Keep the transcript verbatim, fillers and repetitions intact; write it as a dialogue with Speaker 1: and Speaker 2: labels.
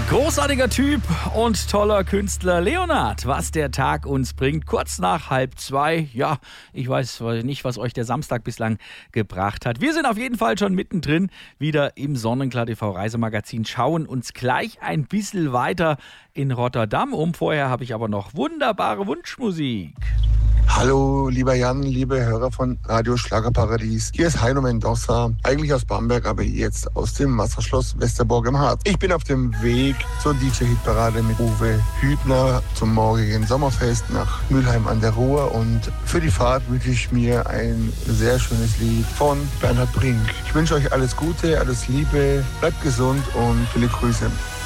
Speaker 1: Großartiger Typ und toller Künstler Leonard, was der Tag uns bringt, kurz nach halb zwei. Ja, ich weiß nicht, was euch der Samstag bislang gebracht hat. Wir sind auf jeden Fall schon mittendrin, wieder im Sonnenklar T V Reisemagazin, schauen uns gleich ein bisschen weiter in Rotterdam um. Vorher habe ich aber noch wunderbare Wunschmusik.
Speaker 2: Hallo, lieber Jan, liebe Hörer von Radio Schlagerparadies. Hier ist Heino Mendoza, eigentlich aus Bamberg, aber jetzt aus dem Wasserschloss Westerbork im Harz. Ich bin auf dem Weg zur D J-Hitparade mit Uwe Hübner zum morgigen Sommerfest nach Mülheim an der Ruhr. Und für die Fahrt wünsche ich mir ein sehr schönes Lied von Bernhard Brink. Ich wünsche euch alles Gute, alles Liebe, bleibt gesund und viele Grüße.